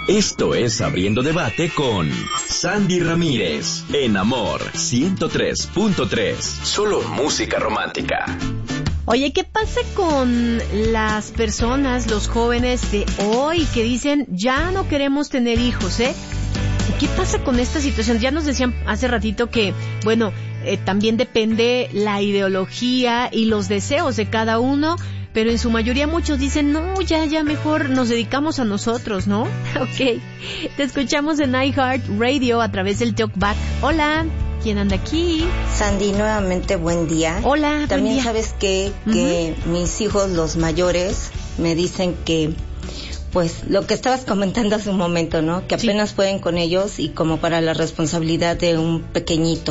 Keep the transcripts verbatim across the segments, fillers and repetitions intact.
Esto es Abriendo Debate con Sandy Ramírez, en Amor ciento tres punto tres. Solo música romántica. Oye, ¿qué pasa con las personas, los jóvenes de hoy que dicen, ya no queremos tener hijos, eh? ¿Qué pasa con esta situación? Ya nos decían hace ratito que, bueno, eh, también depende la ideología y los deseos de cada uno, pero en su mayoría muchos dicen, no, ya, ya mejor nos dedicamos a nosotros, ¿no? Ok, te escuchamos en iHeartRadio a través del Talkback. Hola, ¿quién anda aquí? Sandy, nuevamente buen día. Hola, También buen día. sabes que, que uh-huh. mis hijos, los mayores, me dicen que, pues, lo que estabas comentando hace un momento, ¿no? Que apenas sí. pueden con ellos y como para la responsabilidad de un pequeñito.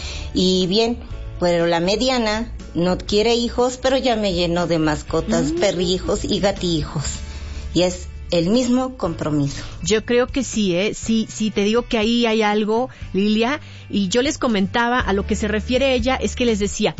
Y bien, pero la mediana no quiere hijos, pero ya me llenó de mascotas, mm. perrijos y gatijos. Y es el mismo compromiso. Yo creo que sí, ¿eh? Sí, sí, te digo que ahí hay algo, Lilia. Y yo les comentaba, a lo que se refiere ella, es que les decía,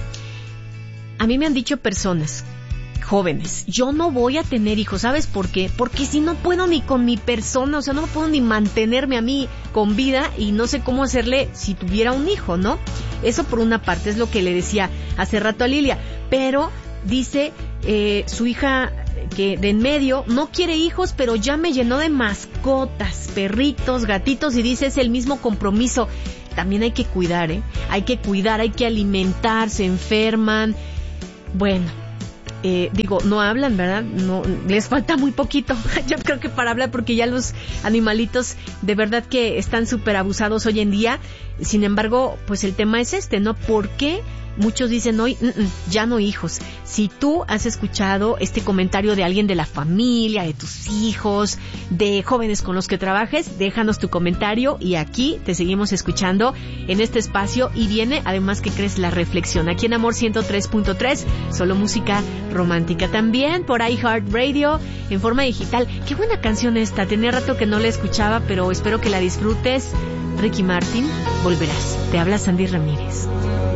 a mí me han dicho personas jóvenes, yo no voy a tener hijos, ¿sabes por qué? Porque si no puedo ni con mi persona, o sea, no puedo ni mantenerme a mí con vida y no sé cómo hacerle si tuviera un hijo, ¿no? Eso por una parte es lo que le decía hace rato a Lilia, pero dice eh, su hija que de en medio no quiere hijos, pero ya me llenó de mascotas, perritos, gatitos, y dice es el mismo compromiso. También hay que cuidar, ¿eh? Hay que cuidar, hay que alimentar, se enferman. Bueno, Eh, digo, no hablan, ¿verdad? No, les falta muy poquito, yo creo que para hablar, porque ya los animalitos de verdad que están súper abusados hoy en día. Sin embargo, pues el tema es este, ¿no? ¿Por qué muchos dicen hoy, ya no hijos? Si tú has escuchado este comentario de alguien de la familia, de tus hijos, de jóvenes con los que trabajes, déjanos tu comentario y aquí te seguimos escuchando en este espacio. Y viene, además, que crees, la reflexión aquí en Amor ciento tres punto tres, solo música romántica. También por iHeartRadio en forma digital. Qué buena canción esta, tenía rato que no la escuchaba, pero espero que la disfrutes. Ricky Martin, Volverás. Te habla Sandy Ramírez.